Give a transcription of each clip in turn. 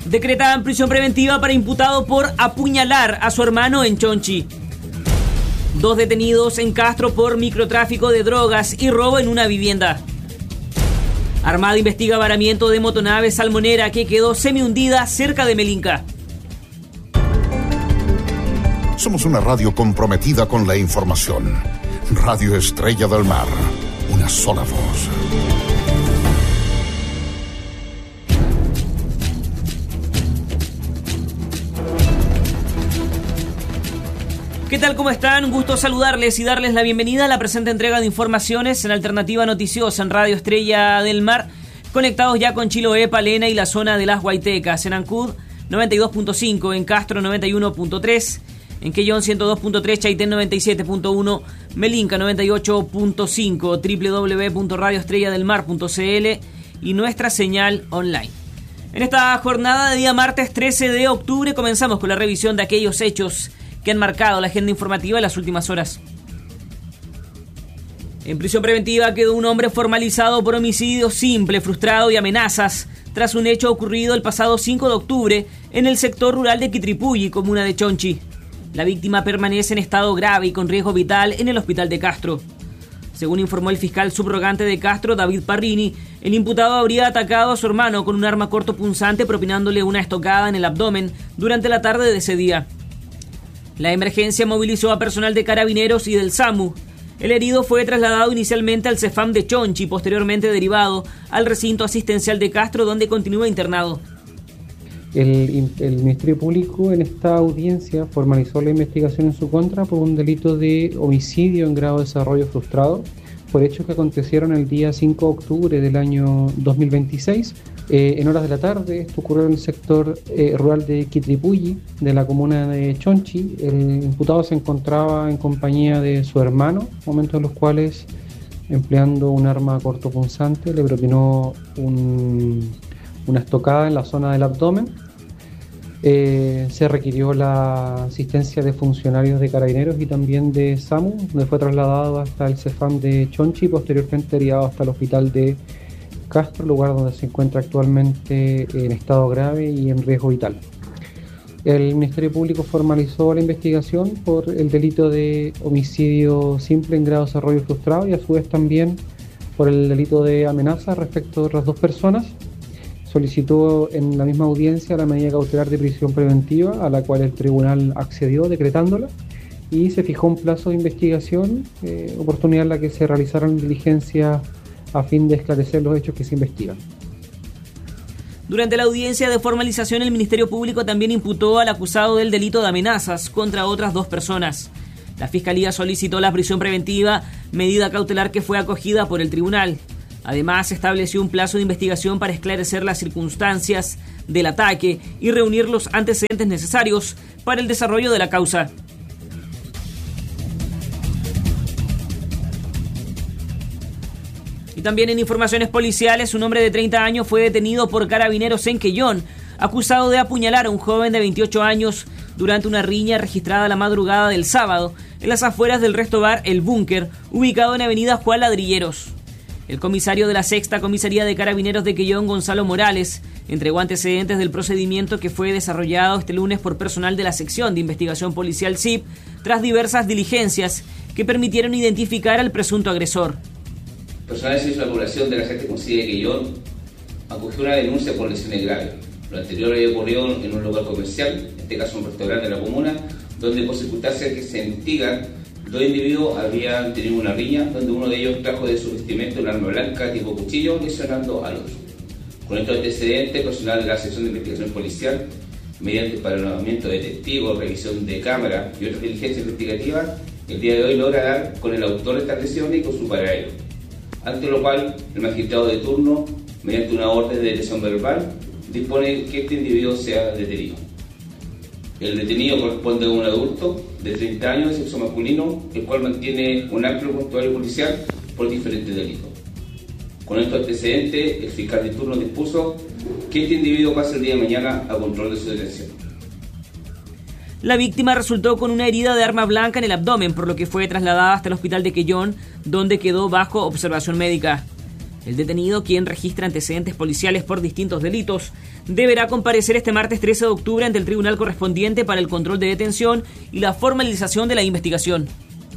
Decretaban prisión preventiva para imputado por apuñalar a su hermano en Chonchi. 2 detenidos en Castro por microtráfico de drogas y robo en una vivienda. Armada investiga varamiento de motonave salmonera que quedó semi-hundida cerca de Melinca. Somos una radio comprometida con la información. Radio Estrella del Mar. Una sola voz. ¿Qué tal? ¿Cómo están? Un gusto saludarles y darles la bienvenida a la presente entrega de informaciones en Alternativa Noticiosa en Radio Estrella del Mar, conectados ya con Chiloé, Palena y la zona de las Huaytecas, en Ancud 92.5, en Castro 91.3, en Quellón 102.3, Chaitén 97.1, Melinca 98.5, www.radioestrelladelmar.cl y nuestra señal online. En esta jornada de día martes 13 de octubre comenzamos con la revisión de aquellos hechos que han marcado la agenda informativa en las últimas horas. En prisión preventiva quedó un hombre formalizado por homicidio simple, frustrado y amenazas tras un hecho ocurrido el pasado 5 de octubre en el sector rural de Quitripulli, comuna de Chonchi. La víctima permanece en estado grave y con riesgo vital en el hospital de Castro. Según informó el fiscal subrogante de Castro, David Parrini, el imputado habría atacado a su hermano con un arma cortopunzante propinándole una estocada en el abdomen durante la tarde de ese día. La emergencia movilizó a personal de Carabineros y del SAMU. El herido fue trasladado inicialmente al CEFAM de Chonchi y posteriormente derivado al recinto asistencial de Castro, donde continúa internado. El Ministerio Público en esta audiencia formalizó la investigación en su contra por un delito de homicidio en grado de desarrollo frustrado por hechos que acontecieron el día 5 de octubre del año 2026. En horas de la tarde, esto ocurrió en el sector rural de Quitripulli, de la comuna de Chonchi. El imputado se encontraba en compañía de su hermano, momentos en los cuales, empleando un arma cortopunzante, le propinó una estocada en la zona del abdomen. Se requirió la asistencia de funcionarios de Carabineros y también de SAMU, donde fue trasladado hasta el CEFAM de Chonchi y posteriormente derivado hasta el hospital de Castro, lugar donde se encuentra actualmente en estado grave y en riesgo vital. El Ministerio Público formalizó la investigación por el delito de homicidio simple en grado de desarrollo frustrado y a su vez también por el delito de amenaza respecto de otras 2 personas. Solicitó en la misma audiencia la medida cautelar de prisión preventiva, a la cual el tribunal accedió decretándola, y se fijó un plazo de investigación, oportunidad en la que se realizaron diligencias a fin de esclarecer los hechos que se investigan. Durante la audiencia de formalización, el Ministerio Público también imputó al acusado del delito de amenazas contra otras 2 personas. La Fiscalía solicitó la prisión preventiva, medida cautelar que fue acogida por el tribunal. Además, estableció un plazo de investigación para esclarecer las circunstancias del ataque y reunir los antecedentes necesarios para el desarrollo de la causa. Y también en informaciones policiales, un hombre de 30 años fue detenido por Carabineros en Quellón, acusado de apuñalar a un joven de 28 años durante una riña registrada la madrugada del sábado en las afueras del resto bar El Búnker, ubicado en avenida Juan Ladrilleros. El comisario de la Sexta Comisaría de Carabineros de Quellón, Gonzalo Morales, entregó antecedentes del procedimiento que fue desarrollado este lunes por personal de la sección de investigación policial SIP, tras diversas diligencias que permitieron identificar al presunto agresor. Personal de servicio de la población de la Sexta Comisaría de Quellón acogió una denuncia por lesiones graves. Lo anterior había ocurrido en un local comercial, en este caso un restaurante de la comuna, donde por circunstancias que se investigan, 2 individuos habían tenido una riña, donde uno de ellos trajo de su vestimenta un arma blanca tipo cuchillo, lesionando al otro. Con estos antecedentes, personal de la sección de investigación policial, mediante empadronamiento de testigos, revisión de cámara y otras diligencias investigativas, el día de hoy logra dar con el autor de esta lesión y con su paradero. Ante lo cual, el magistrado de turno, mediante una orden de detención verbal, dispone que este individuo sea detenido. El detenido corresponde a un adulto de 30 años de sexo masculino, el cual mantiene un amplio prontuario policial por diferentes delitos. Con estos antecedentes, el fiscal de turno dispuso que este individuo pase el día de mañana a control de su detención. La víctima resultó con una herida de arma blanca en el abdomen, por lo que fue trasladada hasta el hospital de Quellón, donde quedó bajo observación médica. El detenido, quien registra antecedentes policiales por distintos delitos, deberá comparecer este martes 13 de octubre ante el tribunal correspondiente para el control de detención y la formalización de la investigación.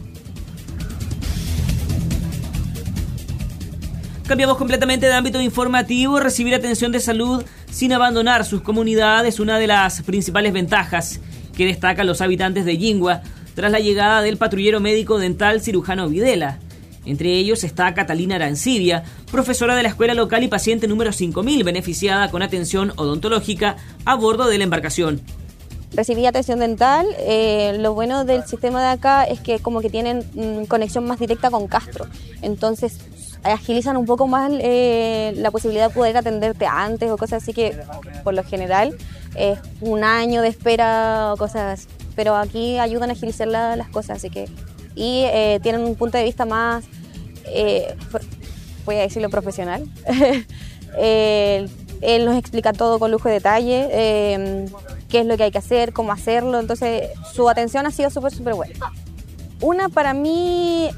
Cambiamos completamente de ámbito informativo. Recibir atención de salud sin abandonar sus comunidades es una de las principales ventajas que destacan los habitantes de Yingua tras la llegada del patrullero médico dental cirujano Videla. Entre ellos está Catalina Arancibia, profesora de la escuela local y paciente número 5000, beneficiada con atención odontológica a bordo de la embarcación. Recibí atención dental. Lo bueno del sistema de acá es que como que tienen conexión más directa con Castro. Entonces agilizan un poco más la posibilidad de poder atenderte antes o cosas así, que por lo general es un año de espera o cosas así. Pero aquí ayudan a agilizar las cosas, así que... Y tienen un punto de vista más, voy a decirlo, profesional. Él nos explica todo con lujo de detalle, qué es lo que hay que hacer, cómo hacerlo. Entonces su atención ha sido súper buena. Una, para mí,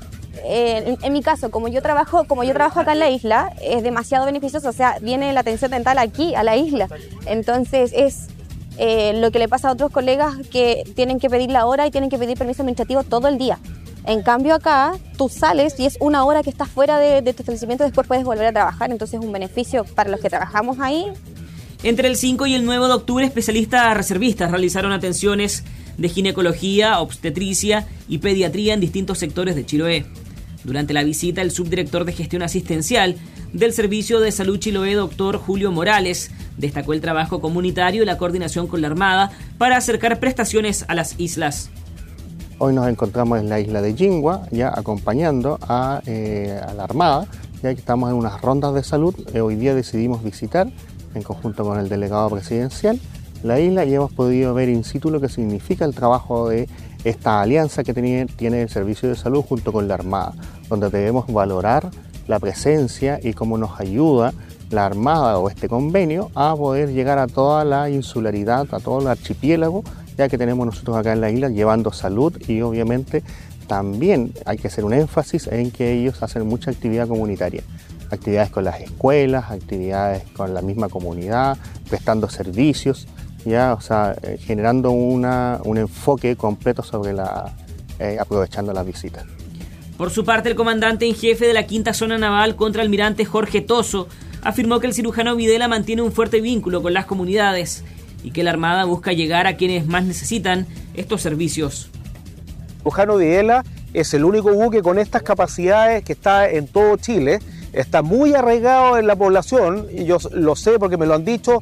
en mi caso, como yo trabajo acá en la isla, es demasiado beneficioso. O sea, viene la atención dental aquí, a la isla. Entonces es lo que le pasa a otros colegas que tienen que pedir la hora y tienen que pedir permiso administrativo todo el día. En cambio acá, tú sales y es una hora que estás fuera de tu establecimiento, después puedes volver a trabajar. Entonces es un beneficio para los que trabajamos ahí. Entre el 5 y el 9 de octubre, especialistas reservistas realizaron atenciones de ginecología, obstetricia y pediatría en distintos sectores de Chiloé. Durante la visita, el subdirector de gestión asistencial del Servicio de Salud Chiloé, doctor Julio Morales, destacó el trabajo comunitario y la coordinación con la Armada para acercar prestaciones a las islas. Hoy nos encontramos en la isla de Yingua, ya acompañando a la Armada, ya que estamos en unas rondas de salud. Hoy día decidimos visitar, en conjunto con el delegado presidencial, la isla y hemos podido ver in situ lo que significa el trabajo de esta alianza que tiene el Servicio de Salud junto con la Armada, donde debemos valorar la presencia y cómo nos ayuda la Armada o este convenio a poder llegar a toda la insularidad, a todo el archipiélago, ya que tenemos nosotros acá en la isla, llevando salud y obviamente también hay que hacer un énfasis en que ellos hacen mucha actividad comunitaria. Actividades con las escuelas, actividades con la misma comunidad, prestando servicios, ya, o sea, generando un enfoque completo sobre aprovechando las visitas. Por su parte, el comandante en jefe de la Quinta Zona Naval, contraalmirante Jorge Toso, afirmó que el cirujano Videla mantiene un fuerte vínculo con las comunidades y que la Armada busca llegar a quienes más necesitan estos servicios. El cirujano Videla es el único buque con estas capacidades que está en todo Chile. Está muy arraigado en la población, y yo lo sé porque me lo han dicho,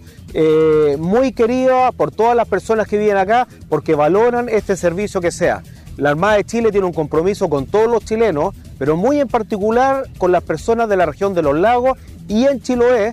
muy querido por todas las personas que viven acá porque valoran este servicio que sea. La Armada de Chile tiene un compromiso con todos los chilenos, pero muy en particular con las personas de la región de los lagos y en Chiloé,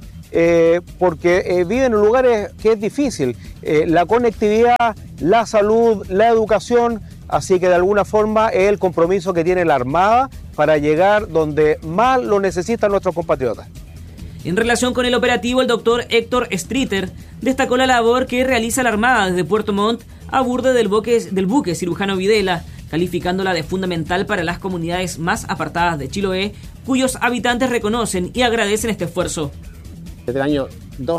porque viven en lugares que es difícil, la conectividad, la salud, la educación, así que de alguna forma es el compromiso que tiene la Armada para llegar donde más lo necesitan nuestros compatriotas. En relación con el operativo, el doctor Héctor Streeter destacó la labor que realiza la Armada desde Puerto Montt a bordo del buque cirujano Videla, calificándola de fundamental para las comunidades más apartadas de Chiloé, cuyos habitantes reconocen y agradecen este esfuerzo. Desde el año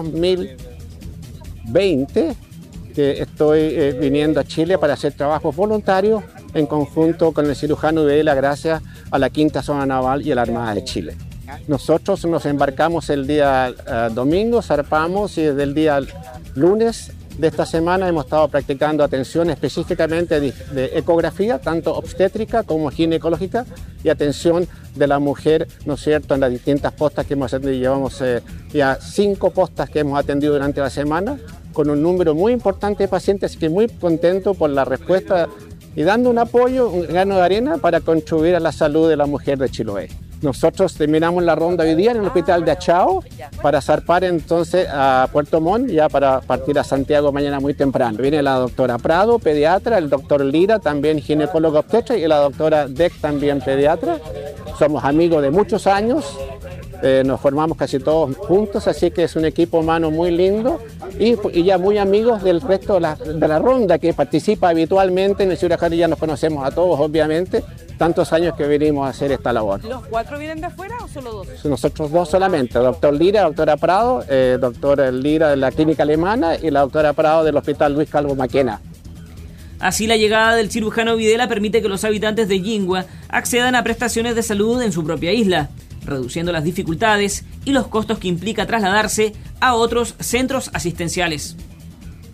2020 que estoy viniendo a Chile para hacer trabajos voluntarios en conjunto con el cirujano Videla gracias a la Quinta Zona Naval y a la Armada de Chile. Nosotros nos embarcamos el día domingo, zarpamos y desde el día lunes de esta semana hemos estado practicando atención específicamente de ecografía, tanto obstétrica como ginecológica, y atención de la mujer, ¿no es cierto?, en las distintas postas que hemos atendido. Llevamos ya 5 postas que hemos atendido durante la semana, con un número muy importante de pacientes, así que muy contento por la respuesta y dando un apoyo, un grano de arena para contribuir a la salud de la mujer de Chiloé. Nosotros terminamos la ronda hoy día en el hospital de Achao para zarpar entonces a Puerto Montt, ya para partir a Santiago mañana muy temprano. Viene la doctora Prado, pediatra, el doctor Lira, también ginecólogo obstetra, y la doctora Deck, también pediatra. Somos amigos de muchos años nos formamos casi todos juntos, así que es un equipo humano muy lindo y ya muy amigos del resto de la ronda que participa habitualmente en el cirujano. Ya nos conocemos a todos, obviamente, tantos años que venimos a hacer esta labor. ¿Los 4 vienen de afuera o solo 2? Nosotros 2 solamente, el doctor Lira, la doctora Prado, doctor Lira de la clínica alemana y la doctora Prado del Hospital Luis Calvo Maquena. Así, la llegada del cirujano Videla permite que los habitantes de Yingua accedan a prestaciones de salud en su propia isla, reduciendo las dificultades y los costos que implica trasladarse a otros centros asistenciales.